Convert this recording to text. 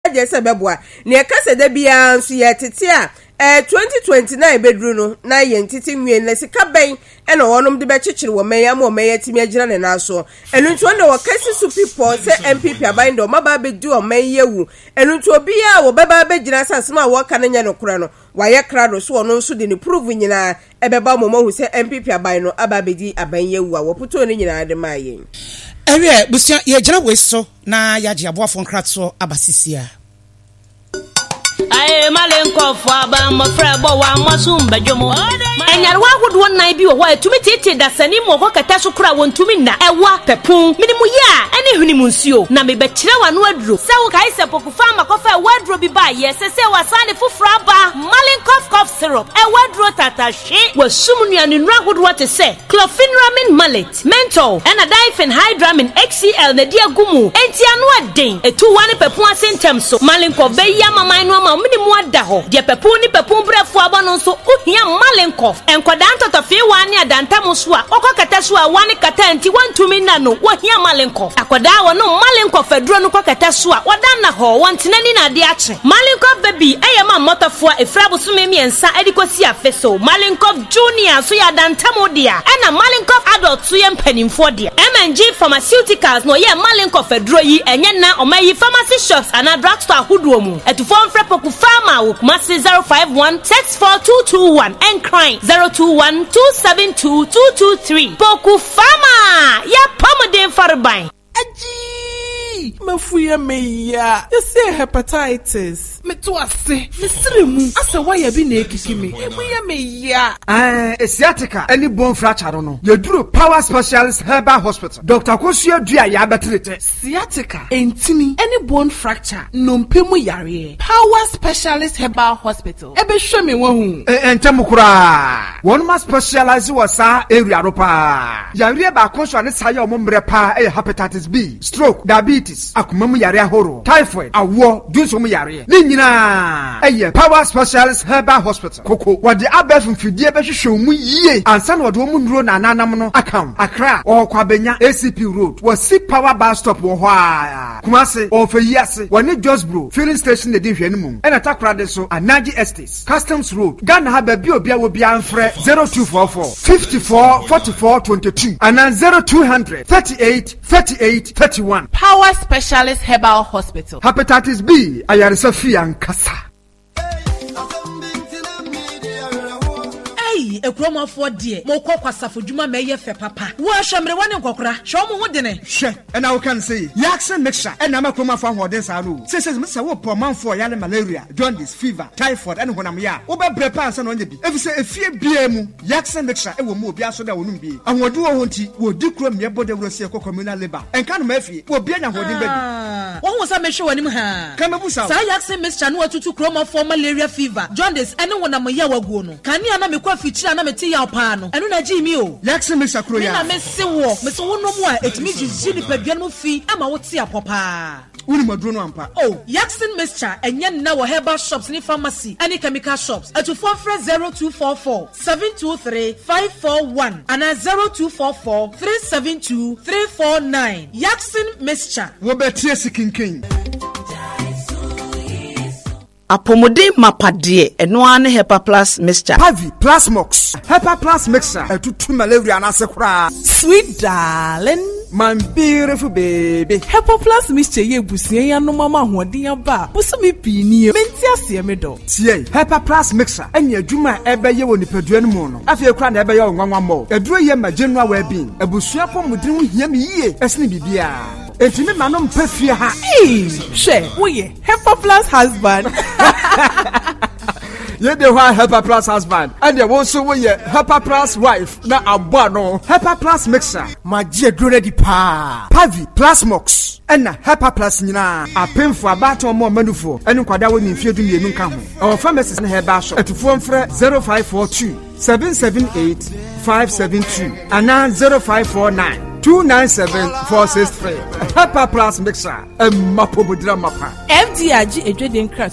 jese beboa ne kase da bia nso ye tete a 2029 bedru no na ye ntiti nwie na sika ben e na wonom de be chichire wo meya mo meya timi agira ne na so enu nto na wakasi su people se MPP abindo maba be du o meya wu enu nto bia wo beba be gira sasema wo ka nya no kura no waye krado so ono nso de ne prove nyina ebeba mo hu se MPP abindo aba be di abanya wu a wo puto ne nyina de maye ewe busia ye gira we so na ya je aboafo nkratso abasisia Aye malenko fo aba mo frebo wa mosumba jomo enyarwa hodo nan bi wo ho atumi tete dasani mo ho kata so kura wontumi na ewa pepun minimu ya ene hunimu nsuo na me bekire wa no aduro se wo kai se pokufa makofa waduro bi ba ye se wasane fufura ba malenko cough syrup waduro tatashi wasumnu anu hodo te se clofenramin mallet menthol and a diphenhydramine HCl na dia gumu enti anu aden etu wane pepun asentem so malenko be ya mama no ma minimu ada ho de pepun ni pepun brefo aba no so ohia malenko enkoda ntotofe wani adantam so a okokata so a wani kata nti wantumi na no wohia malenko akoda wo no malenko fedro no kokata so a wodan na ho wontenani na de ache malenko baby eyema motofo efrabo so memiensa edikosi afeso malenko junior so ya dantam dia ena malenko adult so ye mpanimfo dia MNG pharmaceuticals no ye malenko fedro yi enye na omayi pharmacy shops ana drugstore huduo mu etufo mfrepoku farmer wo kumasi 051642221 and crying 0212722223 Poku Fama ya pomodin farban aji mafuya meya yese hepatitis metuase misirimu asa waya bi na ekikimi emuya meya sciatica any bone fracture no yeduro Power Specialist Herbal Hospital Dr. Kosia Dua ya betrete sciatica entini any bone fracture no mpemu yare Power Specialist Herbal Hospital ebe hweme wahu entemukura one must specialize wasa area ropa yare ba konso ne saye omombre pa hepatitis B stroke diabetes akumamu yare ahoro typhoid awo dunso mu yare ni nyina Power Specialist Herbal Hospital koko wode abefun fidie be hwehwe mu yie ansa na wode mu nduro na nanam no akam Accra o kwabenya ACP Road wasi Power Bus Stop wo ho a Kumasi o feyiase woni Josbro filling station de hwenu mu ena takra de so Anaji Estates Customs Road Ghana ha ba bi obi a wo bia mfre 0244 54 44 22 and 0200 38 38 31 Power Specialist Herbal Hospital Hepatitis B ayaresa fi ankasa ekromafo de mo kwakwasafo djuma meye fe papa wo ahwemre wone nkokora hwe mo ho de ne hwe ena wo kan say yaksen mixture ena makromafo ahoden sa no se mse wo pomanfo yale malaria jaundice fever typhoid ene honam ya wo be brepa ansa no nya bi efise efie bia mu yaksen mixture e wo mu obi aso da wonum bi ahode wo ho nti wo di kro me bode wrosie ko communal labor enka no mafie wo bia nya hoden ba bi wo ho sa mehwe wonim ha kamabusa sa yaksen mixture no atutu kromafo malaria fever jaundice ene honam ya waguo no kania na mekwa fichira na meti ya opa no enu na ji mi o yakse me sakro ya na mesi wo no mu a etimi jiji ni padua no fi ama wo ti apopa uni maduro no ampa oh yaksen mixture enye na wo herbal shops ni pharmacy any chemical shops atufo frɛ 0244 723 541 and 0244 372 349 yaksen mixture wo betie sikinkin apomode mapade eno ane Hepa Plus mixture Pavi Plus Mox Hepa Plus mixture etutu malaria na sekura sweet darling my beautiful baby Hepa Plus mixture ye busie ya no mama hoden aba busumi pini menti ase me do tie Hepa Plus mixture anya adwuma ebeye wo nipadua no mu no afie kura na ebeye onwanwa mo eduro ye ma general well-being ebusua pomodin ho hia me yie esne bibia etimi manom pafie ha she woye Hepa Plus husband ye de wa Hepa Plus husband and they won so we Hepa Plus wife na abo no Hepa Plus mixer magie dure di pa Pavi Plus Mox ena Hepa Plus nyina apemfo abato mo manufo enu kwada woni mfie du mienu nka ho our pharmacies na Herbal shop etufo mfre 0542 778 572 ana 0549 297-463 Hepa Plus mixer mapa bodira mapa MD aji edweden